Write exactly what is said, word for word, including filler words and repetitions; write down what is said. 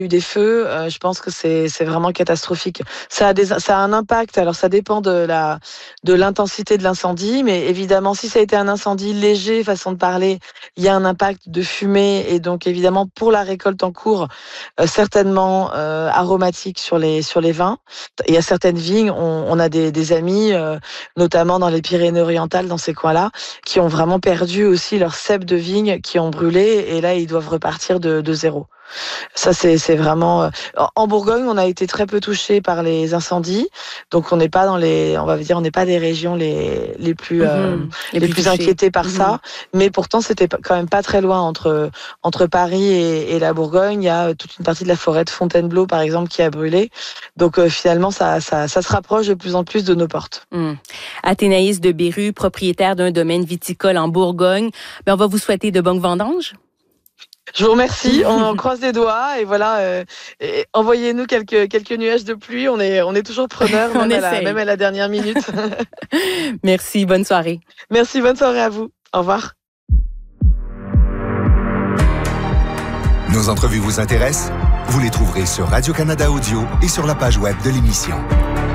eu des feux, euh, je pense que c'est c'est vraiment catastrophique. Ça a des ça a un impact. Alors ça dépend de la de l'intensité de l'incendie, mais évidemment si ça a été un incendie léger, façon de parler, il y a un impact de fumée et donc évidemment pour la récolte en cours, euh, certainement euh, aromatique sur les sur les vins. Il y a certaines vignes, on, on a des des amis, euh, notamment dans les Pyrénées-Orientales, dans ces coins-là, qui ont vraiment perdu aussi leurs ceps de vigne, qui ont brûlé et là ils doivent repartir de de zéro. Ça, c'est, c'est vraiment. En Bourgogne, on a été très peu touché par les incendies, donc on n'est pas dans les, on va dire, on n'est pas des régions les les plus euh, Mmh, les les plus plus touchées. inquiétées par Mmh. ça. Mais pourtant, c'était pas- quand même pas très loin entre entre Paris et, et la Bourgogne. Il y a toute une partie de la forêt de Fontainebleau, par exemple, qui a brûlé. Donc euh, finalement, ça, ça ça se rapproche de plus en plus de nos portes. Mmh. Athénaïs de Béru, propriétaire d'un domaine viticole en Bourgogne. Ben, on va vous souhaiter de bonnes vendanges. Je vous remercie. On croise les doigts et voilà. Euh, et envoyez-nous quelques quelques nuages de pluie. On est on est toujours preneurs, On même à la essaye. même à la dernière minute. Merci, bonne soirée. Merci, bonne soirée à vous. Au revoir. Nos entrevues vous intéressent? Vous les trouverez sur Radio-Canada Audio et sur la page web de l'émission.